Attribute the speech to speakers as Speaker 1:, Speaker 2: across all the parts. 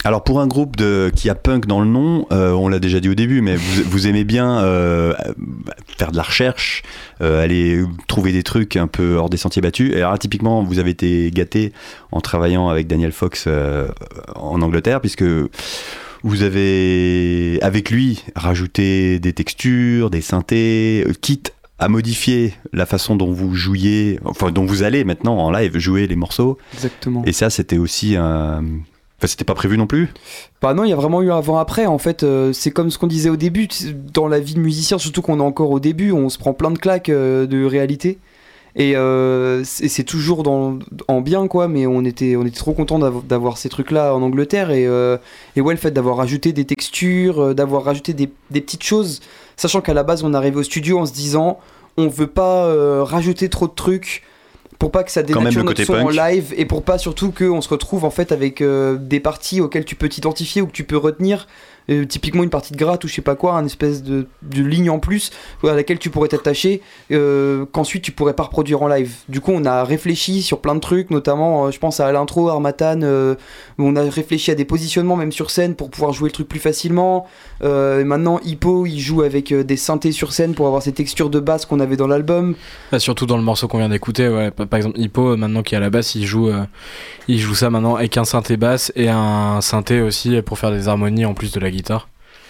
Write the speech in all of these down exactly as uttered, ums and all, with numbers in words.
Speaker 1: Alors pour un groupe de, qui a punk dans le nom, euh, on l'a déjà dit au début, mais vous, vous aimez bien euh, faire de la recherche, euh, aller trouver des trucs un peu hors des sentiers battus. Et alors typiquement, vous avez été gâté en travaillant avec Daniel Fox euh, en Angleterre, puisque vous avez, avec lui, rajouté des textures, des synthés, quitte à modifier la façon dont vous jouiez, enfin dont vous allez maintenant en live jouer les morceaux.
Speaker 2: Exactement.
Speaker 1: Et ça, c'était aussi un... Enfin, c'était pas prévu non plus ?
Speaker 2: Bah non, il y a vraiment eu un avant-après. En fait, euh, c'est comme ce qu'on disait au début, dans la vie de musicien, surtout qu'on est encore au début, on se prend plein de claques euh, de réalité. Et euh, c'est, c'est toujours dans, en bien, quoi, mais on était, on était trop contents d'avoir, d'avoir ces trucs-là en Angleterre. Et, euh, et ouais, le fait d'avoir rajouté des textures, euh, d'avoir rajouté des, des petites choses, sachant qu'à la base, on arrivait au studio en se disant, on veut pas euh, rajouter trop de trucs, pour pas que ça dénature notre son en live et pour pas surtout qu'on se retrouve en fait avec euh, des parties auxquelles tu peux t'identifier ou que tu peux retenir, euh, typiquement une partie de gratte ou je sais pas quoi, une espèce de, de ligne en plus à laquelle tu pourrais t'attacher, euh, qu'ensuite tu pourrais pas reproduire en live. Du coup on a réfléchi sur plein de trucs, notamment euh, je pense à l'intro Armatan, euh, où on a réfléchi à des positionnements même sur scène pour pouvoir jouer le truc plus facilement. Euh, et maintenant Hippo il joue avec euh, des synthés sur scène pour avoir ces textures de basse qu'on avait dans l'album.
Speaker 3: Bah, surtout dans le morceau qu'on vient d'écouter, ouais. Par exemple Hippo maintenant qui est à la basse, il joue, euh, il joue ça maintenant avec un synthé basse et un synthé aussi pour faire des harmonies en plus de la guitare.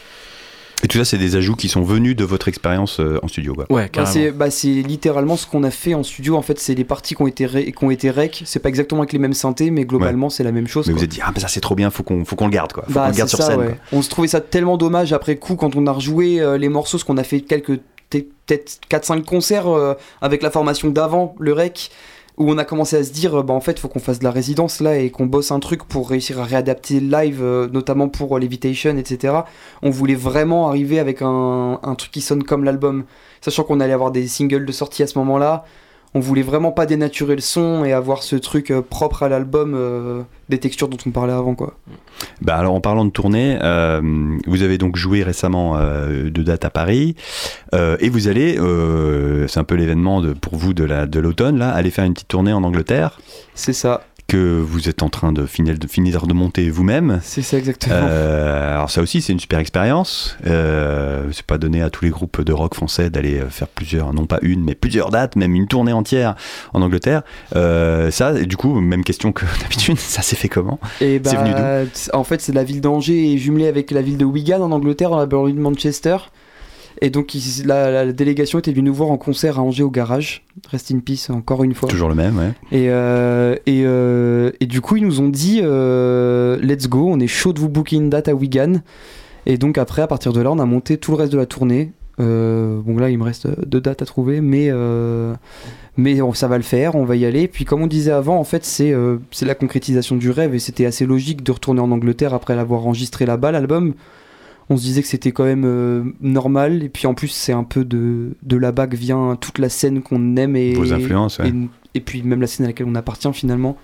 Speaker 1: Et tout ça, c'est des ajouts qui sont venus de votre expérience euh, en studio, quoi.
Speaker 3: Ouais, carrément.
Speaker 2: Bah c'est, bah c'est littéralement ce qu'on a fait en studio. En fait, c'est les parties qui ont été, ré, qui ont été rec. C'est pas exactement avec les mêmes synthés, mais globalement, ouais. c'est la même chose.
Speaker 1: Mais
Speaker 2: quoi.
Speaker 1: vous êtes dit, ah, bah ça c'est trop bien, faut qu'on, faut qu'on le garde, quoi. Faut
Speaker 2: bah,
Speaker 1: qu'on le garde sur
Speaker 2: ça,
Speaker 1: scène.
Speaker 2: Ouais.
Speaker 1: Quoi.
Speaker 2: On se trouvait ça tellement dommage après coup quand on a rejoué euh, les morceaux, parce qu'on a fait quelques, peut-être quatre cinq concerts euh, avec la formation d'avant, le rec. Où on a commencé à se dire, bah en fait, faut qu'on fasse de la résidence là et qu'on bosse un truc pour réussir à réadapter live, euh, notamment pour euh, Levitation, et cetera. On voulait vraiment arriver avec un, un truc qui sonne comme l'album, sachant qu'on allait avoir des singles de sortie à ce moment-là. On voulait vraiment pas dénaturer le son et avoir ce truc euh, propre à l'album, euh, des textures dont on parlait avant, quoi.
Speaker 1: Bah alors en parlant de tournée, euh, vous avez donc joué récemment euh, deux dates à Paris euh, et vous allez, euh, c'est un peu l'événement de, pour vous de, la, de l'automne là, aller faire une petite tournée en Angleterre.
Speaker 2: C'est ça.
Speaker 1: Que vous êtes en train de finir de, finir de monter vous-même.
Speaker 2: C'est ça exactement.
Speaker 1: Euh, alors ça aussi c'est une super expérience. Euh, c'est pas donné à tous les groupes de rock français d'aller faire plusieurs, non pas une, mais plusieurs dates, même une tournée entière en Angleterre. Euh, ça, et du coup, même question que d'habitude, ça s'est fait comment ?
Speaker 2: Et bah,
Speaker 1: c'est venu d'où ?
Speaker 2: En fait, c'est la ville d'Angers jumelée avec la ville de Wigan en Angleterre, dans la banlieue de Manchester. Et donc il, la, la délégation était venue nous voir en concert à Angers au garage. Rest in peace encore une fois.
Speaker 1: Toujours le même, ouais.
Speaker 2: Et, euh, et, euh, et du coup ils nous ont dit euh, let's go, on est chaud de vous booker une date à Wigan. Et donc après à partir de là on a monté tout le reste de la tournée. Euh, bon là il me reste deux dates à trouver, mais, euh, mais on, ça va le faire, on va y aller. Puis comme on disait avant, en fait c'est, euh, c'est la concrétisation du rêve et c'était assez logique de retourner en Angleterre après l'avoir enregistré là-bas l'album. On se disait que c'était quand même euh, normal, et puis en plus c'est un peu de, de là-bas que vient toute la scène qu'on aime et,
Speaker 1: vos influences, ouais.
Speaker 2: et, et puis même la scène à laquelle on appartient finalement.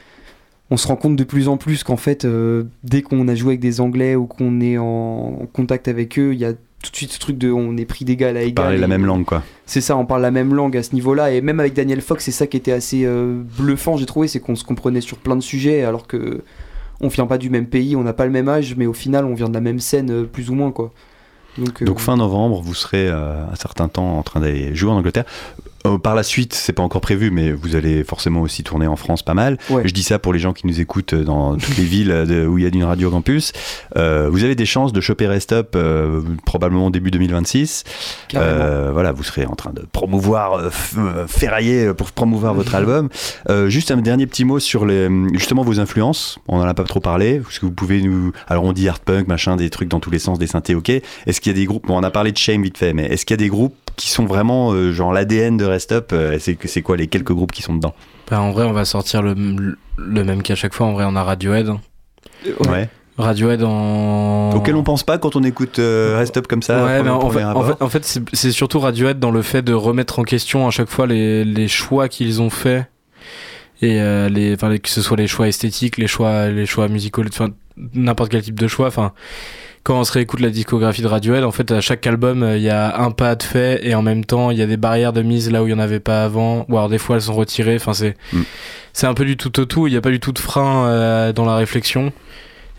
Speaker 2: On se rend compte de plus en plus qu'en fait euh, dès qu'on a joué avec des Anglais ou qu'on est en, en contact avec eux, il y a tout de suite ce truc de on est pris d'égal à égal.
Speaker 1: Parler la même langue, quoi.
Speaker 2: C'est ça, on parle la même langue à ce niveau-là, et même avec Daniel Fox c'est ça qui était assez euh, bluffant j'ai trouvé, c'est qu'on se comprenait sur plein de sujets alors que on vient pas du même pays, on n'a pas le même âge, mais au final on vient de la même scène euh, plus ou moins, quoi. Donc, euh...
Speaker 1: Donc fin novembre, vous serez euh, un certain temps en train d'aller jouer en Angleterre. Euh, par la suite, c'est pas encore prévu, mais vous allez forcément aussi tourner en France pas mal. Ouais. Je dis ça pour les gens qui nous écoutent dans toutes les villes de, où il y a une radio campus. Euh, vous avez des chances de choper Rest Up euh, probablement début deux mille vingt-six. Euh, voilà, vous serez en train de promouvoir, euh, f- ferrailler pour promouvoir votre album. Euh, juste un dernier petit mot sur les, justement vos influences. On en a pas trop parlé. Est-ce que vous pouvez nous, alors on dit art punk, machin, des trucs dans tous les sens, des synthés, ok. Est-ce qu'il y a des groupes, bon, on a parlé de Shame vite fait, mais est-ce qu'il y a des groupes qui sont vraiment euh, genre l'A D N de Rest Up, euh, c'est, c'est quoi les quelques groupes qui sont dedans?
Speaker 3: Bah, en vrai, on va sortir le, le même qu'à chaque fois. En vrai, on a Radiohead.
Speaker 1: Ouais. ouais.
Speaker 3: Radiohead en...
Speaker 1: Auquel on pense pas quand on écoute euh, Rest Up comme ça.
Speaker 3: Ouais, mais en fait, en fait, en fait c'est, c'est surtout Radiohead dans le fait de remettre en question à chaque fois les, les choix qu'ils ont faits. Et euh, les, enfin, les, que ce soit les choix esthétiques, les choix, les choix musicaux, enfin, n'importe quel type de choix. Enfin, quand on se réécoute la discographie de Radiohead, en fait, à chaque album, il y a un pas de fait et en même temps, il y a des barrières de mise là où il n'y en avait pas avant. Ou alors des fois, elles sont retirées. Enfin, c'est, mm. c'est un peu du tout au tout. Il n'y a pas du tout de frein euh, dans la réflexion.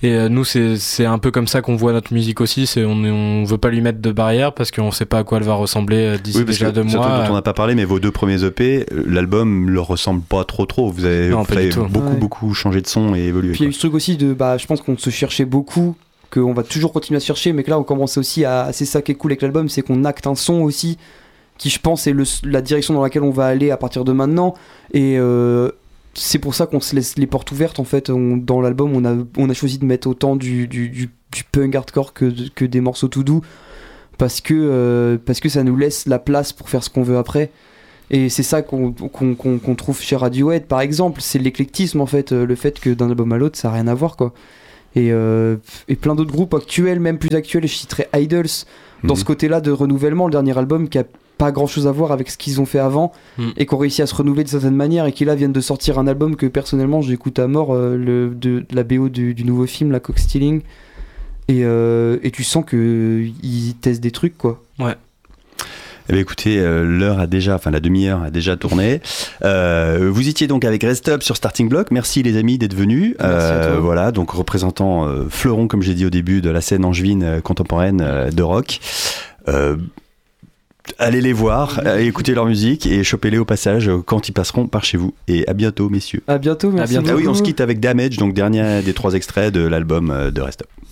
Speaker 3: Et euh, nous, c'est, c'est un peu comme ça qu'on voit notre musique aussi. C'est, on, on veut pas lui mettre de barrière parce qu'on sait pas à quoi elle va ressembler d'ici
Speaker 1: oui, parce
Speaker 3: déjà
Speaker 1: que
Speaker 3: deux mois.
Speaker 1: C'est un truc dont on n'a pas parlé, mais vos deux premiers E P, l'album leur ressemble pas trop trop. Vous avez,
Speaker 3: non,
Speaker 1: vous avez beaucoup
Speaker 2: ouais.
Speaker 1: beaucoup changé de son et évolué.
Speaker 2: Puis il y a eu ce truc aussi de, bah, je pense qu'on se cherchait beaucoup, qu'on va toujours continuer à se chercher, mais que là on commence aussi à, c'est ça qui est cool avec l'album, c'est qu'on acte un son aussi qui je pense est le, la direction dans laquelle on va aller à partir de maintenant. Et euh, c'est pour ça qu'on se laisse les portes ouvertes en fait. On, dans l'album on a, on a choisi de mettre autant du, du, du, du punk hardcore que, que des morceaux tout doux parce que, euh, parce que ça nous laisse la place pour faire ce qu'on veut après. Et c'est ça qu'on, qu'on, qu'on, qu'on trouve chez Radiohead par exemple, c'est l'éclectisme en fait, le fait que d'un album à l'autre ça n'a rien à voir quoi. Et, euh, et plein d'autres groupes actuels, même plus actuels, je citerai Idols, dans mmh. ce côté-là de renouvellement, le dernier album qui a pas grand-chose à voir avec ce qu'ils ont fait avant mmh. et qui ont réussi à se renouveler de certaines manières et qui là viennent de sortir un album que personnellement j'écoute à mort, euh, le, de, de la B O du, du nouveau film, la Cock Stealing, et, euh, et tu sens qu'ils testent des trucs quoi.
Speaker 3: Ouais.
Speaker 1: Eh bien, écoutez, euh, l'heure a déjà, enfin la demi-heure a déjà tourné. Euh, vous étiez donc avec Rest Up sur Starting Block. Merci les amis d'être venus.
Speaker 2: Merci à toi.
Speaker 1: Voilà, donc représentant euh, fleuron, comme j'ai dit au début, de la scène angevine euh, contemporaine euh, de rock. Euh, allez les voir, allez écouter leur musique et chopez-les au passage quand ils passeront par chez vous. Et à bientôt, messieurs.
Speaker 2: À bientôt, merci.
Speaker 3: À bientôt.
Speaker 1: Ah oui, on se quitte avec Damage, donc dernier des trois extraits de l'album de Rest Up.